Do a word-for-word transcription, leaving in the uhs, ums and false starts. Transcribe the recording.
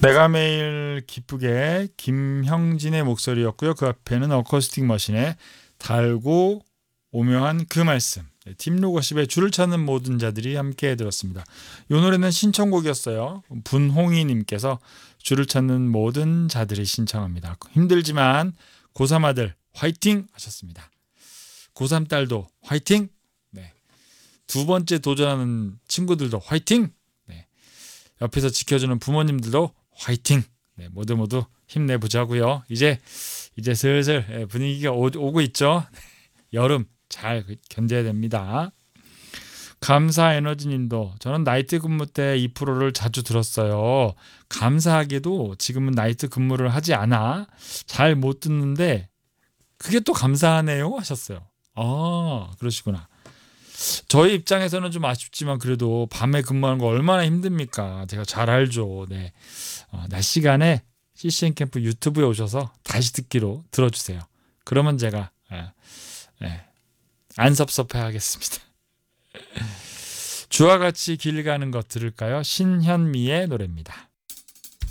내가 매일 기쁘게 김형진의 목소리였고요. 그 앞에는 어쿠스틱 머신에 달고 오묘한 그 말씀. 네, 팀 로고십의 줄을 찾는 모든 자들이 함께 들었습니다. 이 노래는 신청곡이었어요. 분홍이님께서 줄을 찾는 모든 자들이 신청합니다. 힘들지만 고삼 아들 화이팅 하셨습니다. 고삼 딸도 화이팅. 네. 두 번째 도전하는 친구들도 화이팅. 네. 옆에서 지켜주는 부모님들도 화이팅. 네, 모두 모두 힘내보자고요. 이제 이제 슬슬 분위기가 오, 오고 있죠. 여름 잘 견뎌야 됩니다. 감사 에너지님도 저는 나이트 근무 때 이 프로를 자주 들었어요. 감사하게도 지금은 나이트 근무를 하지 않아 잘 못 듣는데 그게 또 감사하네요 하셨어요. 아 그러시구나. 저희 입장에서는 좀 아쉽지만 그래도 밤에 근무하는 거 얼마나 힘듭니까? 제가 잘 알죠. 네. 어, 낮 시간에 씨씨엔 캠프 유튜브에 오셔서 다시 듣기로 들어주세요. 그러면 제가 예, 예, 안 섭섭해 하겠습니다. 주와 같이 길 가는 것 들을까요? 신현미의 노래입니다.